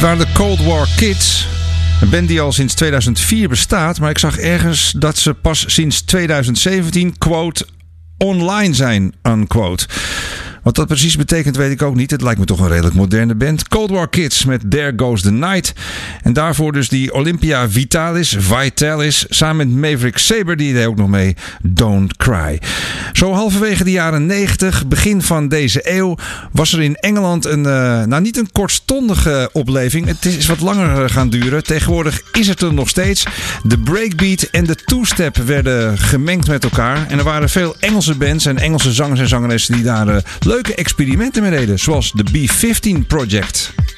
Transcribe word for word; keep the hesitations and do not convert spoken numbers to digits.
waren de Cold War Kids. Een band die al sinds tweeduizend vier bestaat. Maar ik zag ergens dat ze pas sinds tweeduizend zeventien, quote, online zijn, unquote. Wat dat precies betekent weet ik ook niet. Het lijkt me toch een redelijk moderne band. Cold War Kids met There Goes the Night. En daarvoor dus die Olympia Vitalis, Vitalis, samen met Maverick Sabre, die deed ook nog mee, Don't Cry. Zo halverwege de jaren negentig, begin van deze eeuw, was er in Engeland een, uh, nou niet een kortstondige opleving. Het is wat langer gaan duren. Tegenwoordig is het er nog steeds. De breakbeat en de two-step werden gemengd met elkaar. En er waren veel Engelse bands en Engelse zangers en zangeressen die daar uh, leuke experimenten mee deden. Zoals de B vijftien Project.